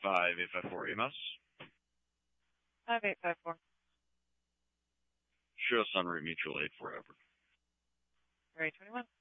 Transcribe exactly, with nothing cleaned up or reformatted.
five eight five four E M S. five eight five four. Show us on route mutual aid forever. Ray twenty-one.